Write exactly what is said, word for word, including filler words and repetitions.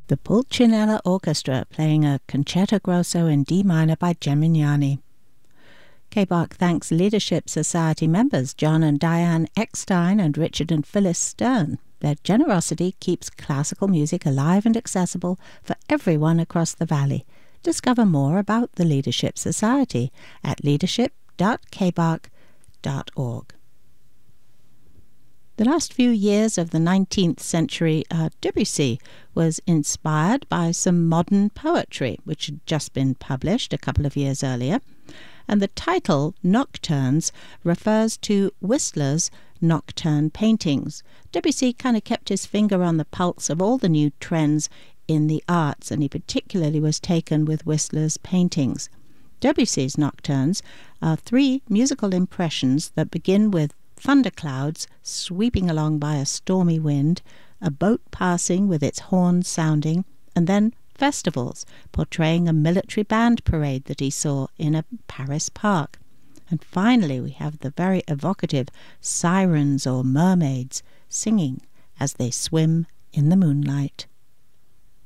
The Pulcinella Orchestra playing a Concerto Grosso in D minor by Gemignani. K B A R C thanks Leadership Society members John and Diane Eckstein and Richard and Phyllis Stern. Their generosity keeps classical music alive and accessible for everyone across the valley. Discover more about the Leadership Society at leadership dot k b a r c dot org. The last few years of the nineteenth century, uh, Debussy was inspired by some modern poetry, which had just been published a couple of years earlier. And the title, Nocturnes, refers to Whistler's nocturne paintings. Debussy kind of kept his finger on the pulse of all the new trends in the arts, and he particularly was taken with Whistler's paintings. Debussy's nocturnes are three musical impressions that begin with thunderclouds sweeping along by a stormy wind, a boat passing with its horns sounding, and then festivals portraying a military band parade that he saw in a Paris park. And finally we have the very evocative sirens or mermaids singing as they swim in the moonlight.